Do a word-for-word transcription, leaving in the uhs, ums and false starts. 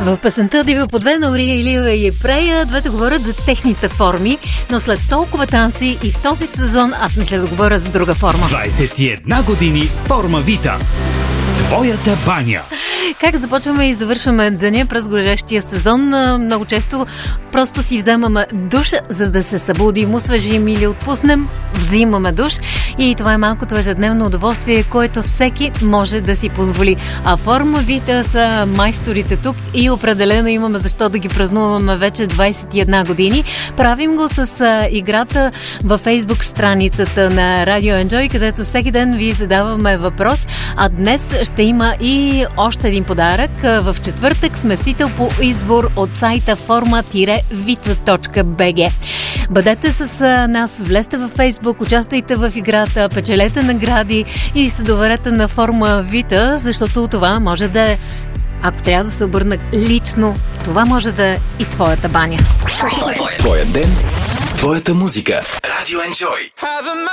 В песента Дива по две на Ория Илиева и Епрея двете говорят за техните форми, но след толкова танци и в този сезон аз мисля да говоря за друга форма. двадесет и една години Форма Вита. Твоята баня. Как започваме и завършваме деня през горещия сезон? Много често просто си вземаме душ, за да се събудим, освежим или отпуснем, взимаме душ. И това е малкото ежедневно удоволствие, което всеки може да си позволи. А Форма Вита са майсторите тук и определено имаме защо да ги празнуваме вече двадесет и една години. Правим го с а, играта във Фейсбук страницата на Radio Enjoy, където всеки ден ви задаваме въпрос. А днес ще има и още един подарък. В четвъртък смесител по избор от сайта форма вита точка би джи. Бъдете с нас, влезте във Фейсбук, участвайте в играта, печелете награди и се доверете на Форма Вита, защото това може да е, ако трябва да се обърна лично, това може да е и твоята баня. Твоя ден, твоята музика. Radio Enjoy.